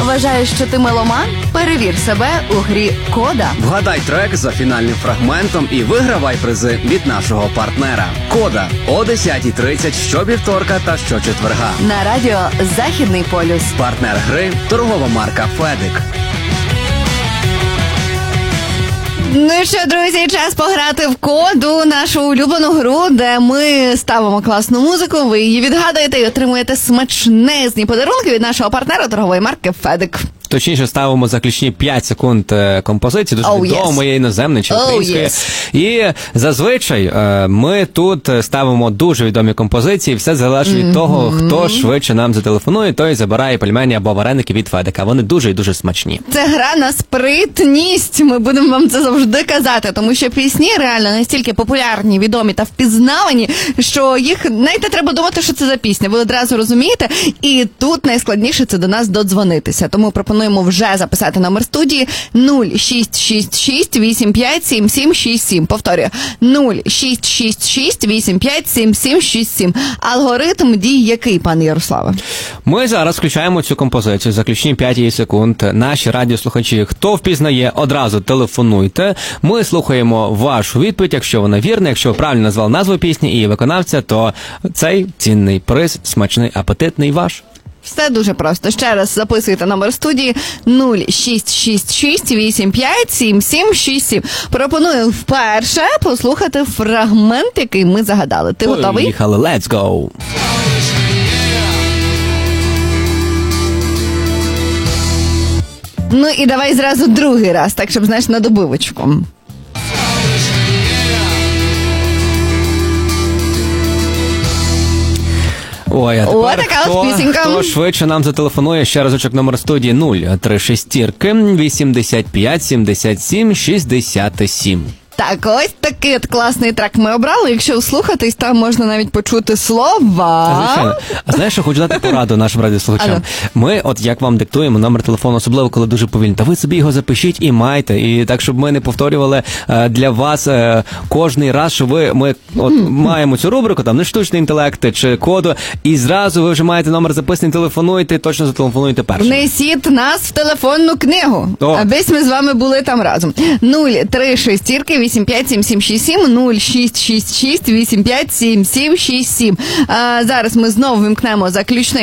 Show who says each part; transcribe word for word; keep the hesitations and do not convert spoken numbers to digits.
Speaker 1: Вважаєш, що ти меломан? Перевір себе у грі «Кода».
Speaker 2: Вгадай трек за фінальним фрагментом і вигравай призи від нашого партнера. «Кода» о десятій тридцять щовівторка та щочетверга.
Speaker 1: На радіо «Західний полюс».
Speaker 2: Партнер гри – торгова марка «Федик».
Speaker 1: Ну що, друзі, час пограти в коду, нашу улюблену гру, де ми ставимо класну музику, ви її відгадуєте і отримуєте смачнезні подарунки від нашого партнера торгової марки «Федик».
Speaker 3: Точніше, ставимо заключні п'ять секунд композиції, дуже
Speaker 1: oh,
Speaker 3: відомої,
Speaker 1: yes.
Speaker 3: іноземної чи української.
Speaker 1: Oh, yes.
Speaker 3: І зазвичай ми тут ставимо дуже відомі композиції, все залежить від mm-hmm. того, хто швидше нам зателефонує, той забирає пельмені або вареники від Федика. Вони дуже і дуже смачні.
Speaker 1: Це гра на спритність, ми будемо вам це завжди казати, тому що пісні реально настільки популярні, відомі та впізнавані, що їх навіть не треба думати, що це за пісня. Ви одразу розумієте, і тут найскладніше це до нас додзвонитися. Тому пропоную вже записати номер студії нуль шість шість шість вісім п'ять сім сім шість сім. Повторюю, нуль шість шість шість вісім п'ять сім сім шість сім. Алгоритм дій який, пане Ярославе?
Speaker 3: Ми зараз включаємо цю композицію, заключні п'ять секунд. Наші радіослухачі, хто впізнає, одразу телефонуйте. Ми слухаємо вашу відповідь, якщо вона вірна, якщо ви правильно назвали назву пісні і її виконавця, то цей цінний приз, смачний, апетитний ваш.
Speaker 1: Все дуже просто. Ще раз записуйте номер студії нуль шість шість шість вісім п'ять сім сім шість сім. Пропоную вперше послухати фрагмент, який ми загадали. Ти готовий?
Speaker 3: Поїхали, let's go!
Speaker 1: Ну і давай зразу другий раз, так, щоб, знаєш, на добивочку.
Speaker 3: Ой, а
Speaker 1: О,
Speaker 3: тепер
Speaker 1: така
Speaker 3: хто,
Speaker 1: от пісенька.
Speaker 3: хто швидше нам зателефонує, ще разочок номер студії нуль три шістірки вісімдесят п'ять сімдесят сім шістдесят сім.
Speaker 1: Так, ось такий от класний трек ми обрали. Якщо вслухатись, там можна навіть почути слова.
Speaker 3: Звичайно. А знаєш, що хочу дати пораду нашим радіослухачам?
Speaker 1: Ало.
Speaker 3: Ми, от як вам диктуємо номер телефону, особливо коли дуже повільно, та ви собі його запишіть і майте. І так, щоб ми не повторювали е, для вас е, кожний раз, що ви, ми от, mm. маємо цю рубрику, там, не штучний інтелект чи коду, і зразу ви вже маєте номер записаний, телефонуйте, точно зателефонуйте першим.
Speaker 1: Внесіть нас в телефонну книгу,
Speaker 3: О.
Speaker 1: аби ми з вами були там разом. нуль три шістірки вісім п'ять сім сім шість сім, нуль шість шість шість вісім п'ять сім сім шість сім. А зараз ми знову вимкнемо заключний